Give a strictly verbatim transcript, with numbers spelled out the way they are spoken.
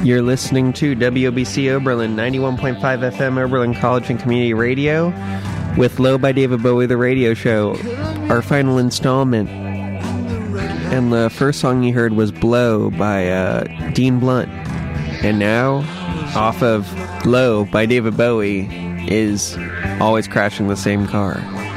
You're listening to W O B C Oberlin, ninety-one point five F M Oberlin College and Community Radio, with Low by David Bowie, the radio show, our final installment. And the first song you heard was Blow by uh, Dean Blunt. And now, off of Low by David Bowie, is Always Crashing the Same Car.